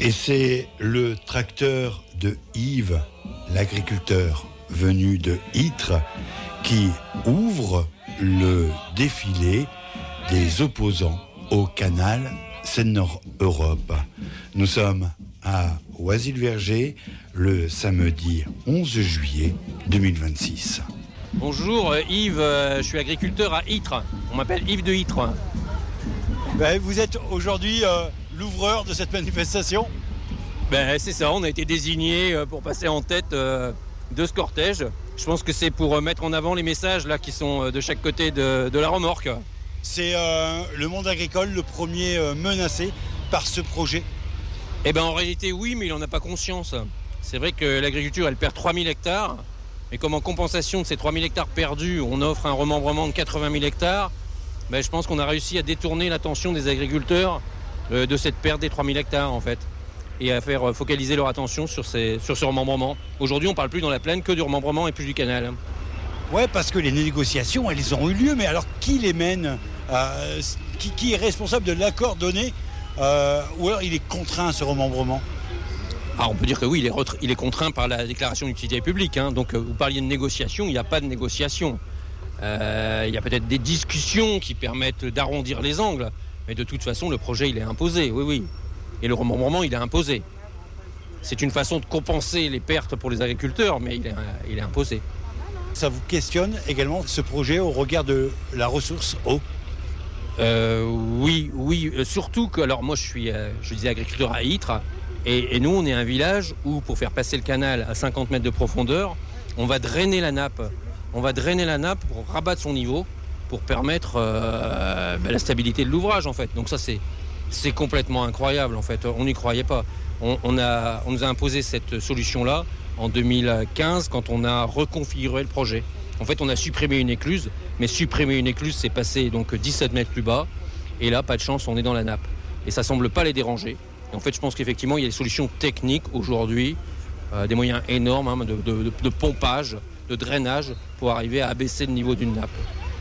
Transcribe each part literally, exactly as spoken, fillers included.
Et c'est le tracteur de Yves, l'agriculteur venu de Ytre, qui ouvre le défilé des opposants au canal Seine-Nord-Europe. Nous sommes à Oisy-le-Verger le samedi onze juillet deux mille vingt-six. Bonjour Yves, je suis agriculteur à Ytre. On m'appelle Yves de Ytre. Ben, vous êtes aujourd'hui euh, l'ouvreur de cette manifestation ? Ben, c'est ça, on a été désigné pour passer en tête euh, de ce cortège. Je pense que c'est pour mettre en avant les messages là, qui sont de chaque côté de, de la remorque. C'est euh, le monde agricole le premier euh, menacé par ce projet ? Eh ben, en réalité, oui, mais il n'en a pas conscience. C'est vrai que l'agriculture, elle perd trois mille hectares. Mais comme en compensation de ces trois mille hectares perdus, on offre un remembrement de quatre-vingt mille hectares, ben, je pense qu'on a réussi à détourner l'attention des agriculteurs euh, de cette perte des trois mille hectares, en fait, et à faire focaliser leur attention sur, ces, sur ce remembrement. Aujourd'hui, on ne parle plus dans la plaine que du remembrement et plus du canal. Ouais, parce que les négociations, elles ont eu lieu, mais alors qui les mène euh, qui, qui est responsable de l'accord donné euh, ou alors il est contraint, ce remembrement ? Ah, on peut dire que oui, il est, retr- il est contraint par la déclaration d'utilité publique. Hein. Donc, euh, vous parliez de négociation, il n'y a pas de négociation. Euh, il y a peut-être des discussions qui permettent d'arrondir les angles, mais de toute façon, le projet, il est imposé, oui, oui. Et le remembrement, il est imposé. C'est une façon de compenser les pertes pour les agriculteurs, mais il est, il est imposé. Ça vous questionne également, ce projet, au regard de la ressource eau ? euh, Oui, oui, euh, surtout que, alors moi, je suis, euh, je disais agriculteur à Ytre, et, et nous, on est un village où, pour faire passer le canal à cinquante mètres de profondeur, on va drainer la nappe. On va drainer la nappe pour rabattre son niveau, pour permettre euh, ben, la stabilité de l'ouvrage, en fait. Donc ça, c'est, c'est complètement incroyable, en fait. On n'y croyait pas. On, on, a, on nous a imposé cette solution-là en deux mille quinze, quand on a reconfiguré le projet. En fait, on a supprimé une écluse, mais supprimer une écluse, c'est passer donc dix-sept mètres plus bas. Et là, pas de chance, on est dans la nappe. Et ça semble pas les déranger. Et en fait, je pense qu'effectivement, il y a des solutions techniques aujourd'hui, euh, des moyens énormes hein, de, de, de, de pompage, de drainage, pour arriver à abaisser le niveau d'une nappe.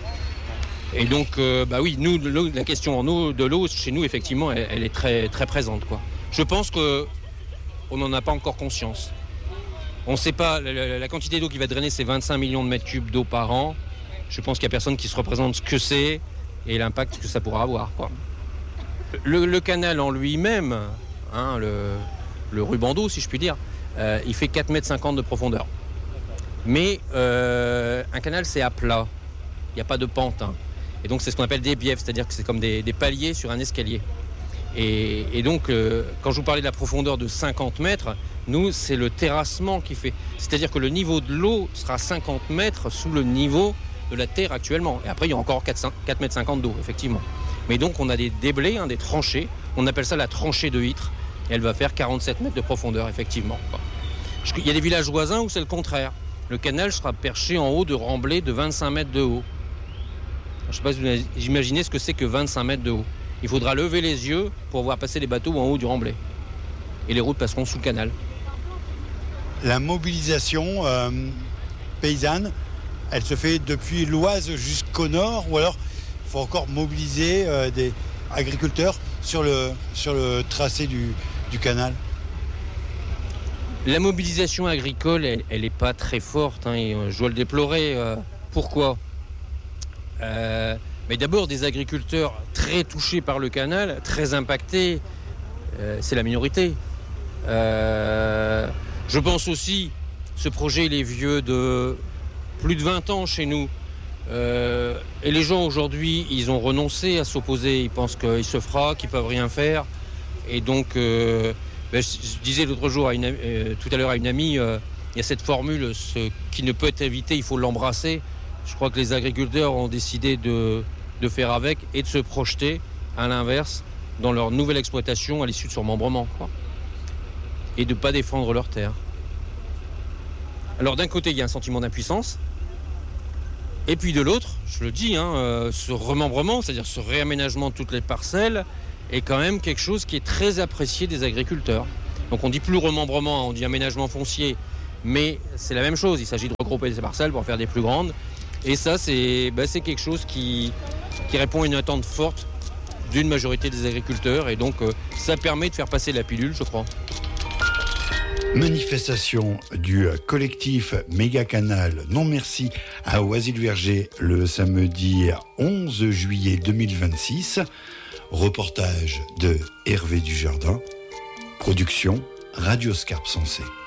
Et donc, euh, bah oui, nous, l'eau, la question en eau, de l'eau, chez nous, effectivement, elle, elle est très, très présente, quoi. Je pense qu'on n'en a pas encore conscience. On ne sait pas, la, la quantité d'eau qui va drainer, c'est vingt-cinq millions de mètres cubes d'eau par an. Je pense qu'il n'y a personne qui se représente ce que c'est et l'impact que ça pourra avoir, quoi. Le, le canal en lui-même, hein, le, le ruban d'eau, si je puis dire, euh, il fait quatre mètres cinquante de profondeur. Mais euh, un canal, c'est à plat. Il n'y a pas de pente. Hein. Et donc, c'est ce qu'on appelle des biefs, c'est-à-dire que c'est comme des, des paliers sur un escalier. Et, et donc, euh, quand je vous parlais de la profondeur de cinquante mètres, nous, c'est le terrassement qui fait. C'est-à-dire que le niveau de l'eau sera cinquante mètres sous le niveau de la terre actuellement. Et après, il y a encore quatre mètres cinquante d'eau, effectivement. Mais donc, on a des déblais, hein, des tranchées. On appelle ça la tranchée de Ytre. Et elle va faire quarante-sept mètres de profondeur, effectivement. Il y a des villages voisins où c'est le contraire. Le canal sera perché en haut de remblais de vingt-cinq mètres de haut. Je ne sais pas si vous imaginez ce que c'est que vingt-cinq mètres de haut. Il faudra lever les yeux pour voir passer les bateaux en haut du remblai. Et les routes passeront sous le canal. La mobilisation euh, paysanne, elle se fait depuis l'Oise jusqu'au nord, ou alors il faut encore mobiliser euh, des agriculteurs sur le, sur le tracé du, du canal ? La mobilisation agricole, elle n'est pas très forte, hein, et je dois le déplorer. Euh, pourquoi euh, Mais d'abord, des agriculteurs très touchés par le canal, très impactés, euh, c'est la minorité. Euh, je pense aussi, ce projet, il est vieux de plus de vingt ans chez nous. Euh, et les gens, aujourd'hui, ils ont renoncé à s'opposer. Ils pensent qu'ils se fera, qu'ils ne peuvent rien faire. Et donc... Euh, Ben, je disais l'autre jour, à une, euh, tout à l'heure à une amie, euh, il y a cette formule, ce qui ne peut être évité, il faut l'embrasser. Je crois que les agriculteurs ont décidé de, de faire avec et de se projeter, à l'inverse, dans leur nouvelle exploitation à l'issue de ce remembrement, quoi. Et de ne pas défendre leurs terres. Alors d'un côté, il y a un sentiment d'impuissance, et puis de l'autre, je le dis, hein, euh, ce remembrement, c'est-à-dire ce réaménagement de toutes les parcelles, est quand même quelque chose qui est très apprécié des agriculteurs. Donc on dit plus remembrement, on dit aménagement foncier, mais c'est la même chose, il s'agit de regrouper ces parcelles pour en faire des plus grandes. Et ça, c'est, ben, c'est quelque chose qui, qui répond à une attente forte d'une majorité des agriculteurs. Et donc, euh, ça permet de faire passer la pilule, je crois. Manifestation du collectif Méga-Canal Non Merci à Oisy-le-Verger le samedi onze juillet deux mille vingt-six. Reportage de Hervé Dujardin. Production Radio Scarpe Sensée.